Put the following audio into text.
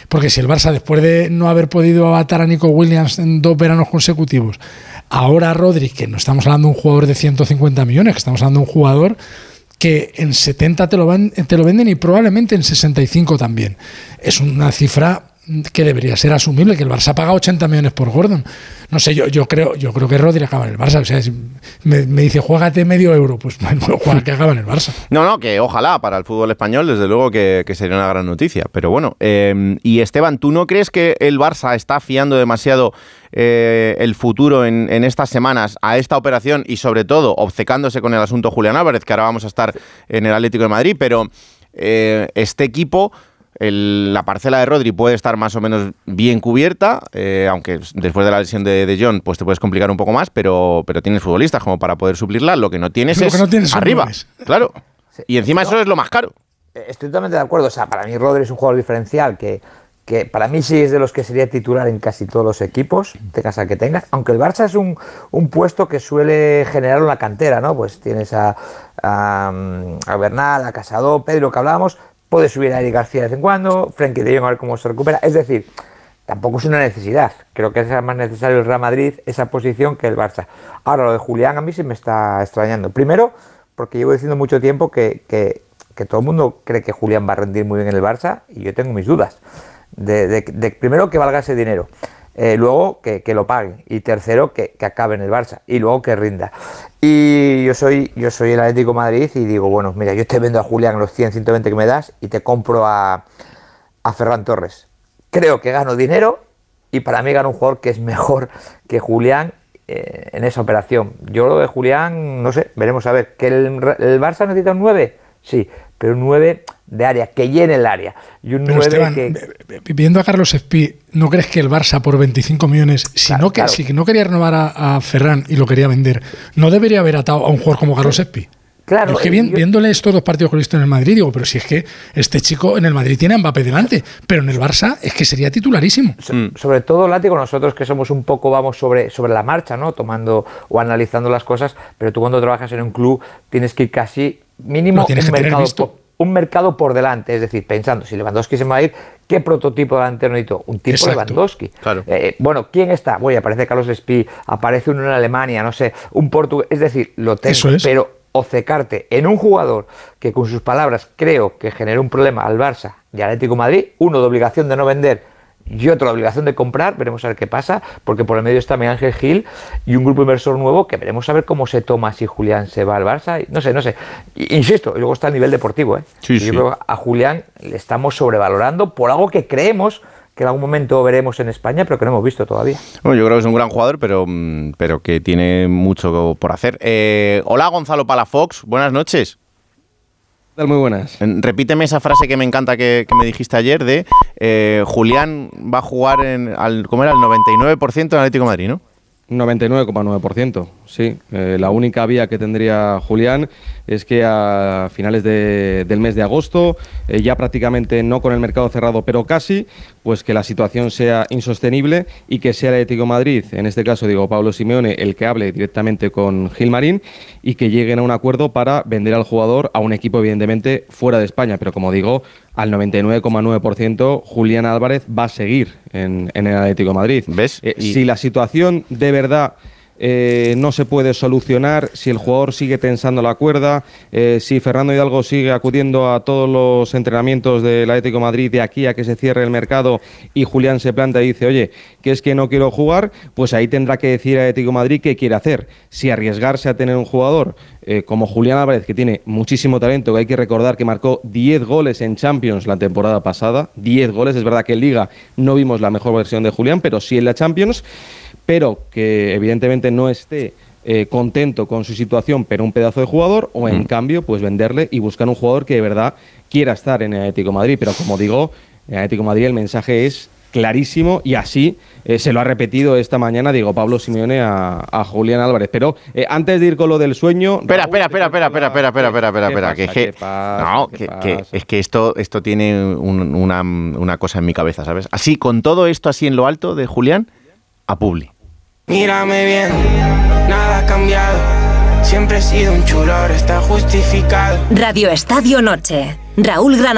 Porque si el Barça, después de no haber podido atar a Nico Williams en 2 veranos consecutivos, ahora Rodri, que no estamos hablando de un jugador de 150 millones, que estamos hablando de un jugador que en 70 te lo venden y probablemente en 65 también. Es una cifra que debería ser asumible, que el Barça paga 80 millones por Gordon. No sé, yo creo que Rodri acaba en el Barça. O sea, si me dice, juégate medio euro, pues bueno, juega que acaba en el Barça. No, que ojalá para el fútbol español, desde luego que sería una gran noticia. Pero bueno, y Esteban, ¿tú no crees que el Barça está fiando demasiado el futuro en estas semanas a esta operación y sobre todo obcecándose con el asunto Julián Álvarez, que ahora vamos a estar en el Atlético de Madrid, pero este equipo, la parcela de Rodri puede estar más o menos bien cubierta, aunque después de la lesión de John pues te puedes complicar un poco más, pero tienes futbolistas como para poder suplirla. Lo que no tienes es arriba, claro. Sí. Y encima eso es lo más caro. Estoy totalmente de acuerdo. O sea, para mí Rodri es un jugador diferencial que para mí sí es de los que sería titular en casi todos los equipos, tengas al que tengas, aunque el Barça es un puesto que suele generar una cantera, ¿no? Pues tienes a Bernal, a Casado, Pedro, que hablábamos, puede subir a Eric García de vez en cuando, Frenkie de Jong a ver cómo se recupera, es decir, tampoco es una necesidad, creo que es más necesario el Real Madrid esa posición que el Barça. Ahora, lo de Julián a mí sí me está extrañando, primero, porque llevo diciendo mucho tiempo que todo el mundo cree que Julián va a rendir muy bien en el Barça, y yo tengo mis dudas. De primero que valga ese dinero, luego que lo pague, y tercero que acabe en el Barça, y luego que rinda. Y yo soy el Atlético de Madrid y digo, bueno, mira, yo te vendo a Julián los 100, 120 que me das y te compro a Ferran Torres. Creo que gano dinero y para mí gano un jugador que es mejor que Julián en esa operación. Yo lo de Julián, no sé, veremos a ver. ¿Que el Barça necesita un 9? Sí, pero un 9 de área, que llene el área. Y un pero 9 Esteban, viendo a Carlos Espí, ¿no crees que el Barça por 25 millones, si no quería renovar a Ferran y lo quería vender, no debería haber atado a un jugador como Carlos Espí? Claro. Es que viéndole estos 2 partidos que he visto en el Madrid, digo, pero si es que este chico en el Madrid tiene a Mbappé delante, pero en el Barça es que sería titularísimo. Sobre todo, Látigo, nosotros que somos un poco, vamos sobre la marcha, ¿no? Tomando o analizando las cosas, pero tú cuando trabajas en un club tienes que ir casi mínimo un mercado por delante, es decir, pensando, si Lewandowski se va a ir, ¿qué prototipo de delantero necesito? Un tipo de Lewandowski. Claro. Bueno, ¿quién está? Aparece Carlos Espí, aparece uno en Alemania, no sé, un portugués, es decir, lo tengo, pero obcecarte en un jugador que con sus palabras creo que genera un problema al Barça y al Atlético de Madrid, uno de obligación de no vender y otro de obligación de comprar, veremos a ver qué pasa, porque por el medio está Miguel Ángel Gil y un grupo inversor nuevo que veremos a ver cómo se toma si Julián se va al Barça, no sé, insisto, y luego está el nivel deportivo, Sí. Yo creo que a Julián le estamos sobrevalorando por algo que creemos que en algún momento veremos en España, pero que no hemos visto todavía. Bueno, yo creo que es un gran jugador, pero que tiene mucho por hacer. Hola, Gonzalo Palafox, buenas noches. Muy buenas. Repíteme esa frase que me encanta que me dijiste ayer de Julián va a jugar ¿cómo era? El 99% en Atlético de Madrid, ¿no? 99,9%, sí. La única vía que tendría Julián es que a finales del mes de agosto, ya prácticamente no con el mercado cerrado, pero casi, pues que la situación sea insostenible y que sea el Atlético de Madrid, en este caso digo Pablo Simeone, el que hable directamente con Gilmarín y que lleguen a un acuerdo para vender al jugador a un equipo evidentemente fuera de España, pero como digo, al 99,9% Julián Álvarez va a seguir en el Atlético de Madrid. ¿Ves? Si la situación de verdad no se puede solucionar, si el jugador sigue tensando la cuerda, si Fernando Hidalgo sigue acudiendo a todos los entrenamientos del Atlético de Madrid de aquí a que se cierre el mercado y Julián se planta y dice, oye, que es que no quiero jugar, pues ahí tendrá que decir el Atlético de Madrid qué quiere hacer. Si arriesgarse a tener un jugador como Julián Álvarez, que tiene muchísimo talento, que hay que recordar que marcó 10 goles en Champions la temporada pasada, 10 goles, es verdad que en Liga no vimos la mejor versión de Julián, pero sí en la Champions, pero que evidentemente no esté contento con su situación, pero un pedazo de jugador, o en cambio, pues venderle y buscar un jugador que de verdad quiera estar en el Atlético de Madrid. Pero como digo, en el Atlético de Madrid el mensaje es clarísimo y así se lo ha repetido esta mañana, digo, Pablo Simeone a Julián Álvarez. Pero antes de ir con lo del sueño... Espera, es que esto tiene una cosa en mi cabeza, ¿sabes? Así, con todo esto así en lo alto de Julián, a Publi. Mírame bien, nada ha cambiado. Siempre he sido un chulo, ahora está justificado. Radio Estadio Noche. Raúl Granado.